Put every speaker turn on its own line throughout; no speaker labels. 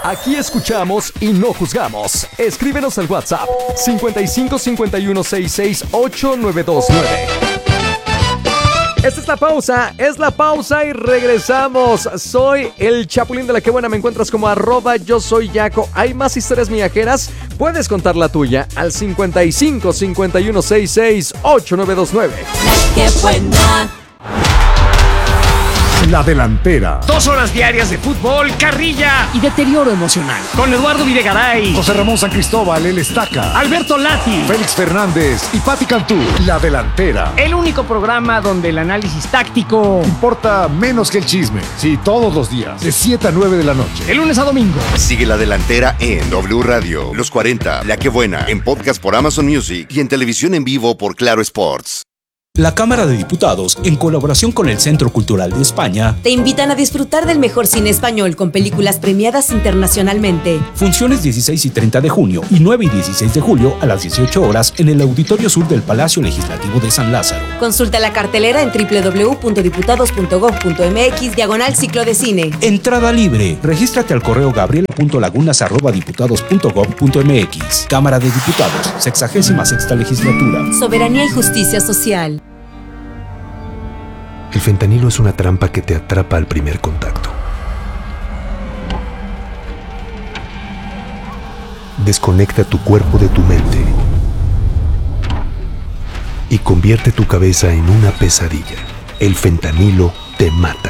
Aquí escuchamos y no juzgamos. Escríbenos al WhatsApp 55 51 66 8929. Esta es la pausa y regresamos. Soy el Chapulín de la Que Buena, me encuentras como @yo soy Yaco. Hay más historias migajeras, puedes contar la tuya al 55 51 66 8929.
La Que Buena.
La Delantera.
2 horas diarias de fútbol, carrilla y deterioro emocional. Con Eduardo Videgaray,
José Ramón San Cristóbal, el Estaca,
Alberto Lati,
Félix Fernández y Pati Cantú. La Delantera.
El único programa donde el análisis táctico
importa menos que el chisme. Sí, todos los días, de 7 a 9 de la noche.
De lunes a domingo.
Sigue La Delantera en W Radio, Los 40, La Que Buena, en podcast por Amazon Music y en televisión en vivo por Claro Sports.
La Cámara de Diputados, en colaboración con el Centro Cultural de España,
te invitan a disfrutar del mejor cine español con películas premiadas internacionalmente.
Funciones 16 y 30 de junio y 9 y 16 de julio a las 18 horas en el Auditorio Sur del Palacio Legislativo de San Lázaro.
Consulta la cartelera en www.diputados.gov.mx/ciclo de cine.
Entrada libre. Regístrate al correo gabriela.lagunas@diputados.gov.mx. Cámara de Diputados, 66ª legislatura.
Soberanía y justicia social.
El fentanilo es una trampa que te atrapa al primer contacto. Desconecta tu cuerpo de tu mente y convierte tu cabeza en una pesadilla. El fentanilo te mata.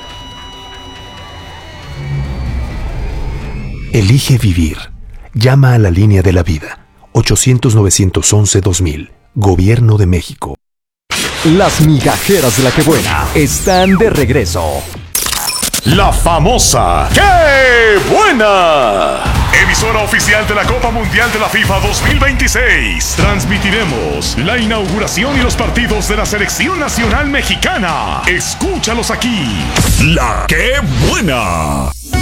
Elige vivir. Llama a la línea de la vida. 800-911-2000. Gobierno de México.
Las migajeras de La Que Buena están de regreso.
La famosa ¡Qué Buena! Emisora oficial de la Copa Mundial de la FIFA 2026. Transmitiremos la inauguración y los partidos de la Selección Nacional Mexicana. Escúchalos aquí. La ¡Qué Buena!